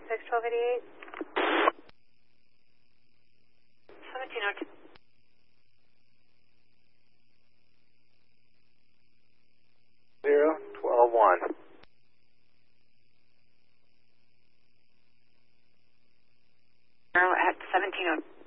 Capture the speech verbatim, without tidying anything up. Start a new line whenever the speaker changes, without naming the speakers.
six, twelve eighty-eight. seventeen oh two.
Zero, twelve, one.
Zero at seventeen oh two.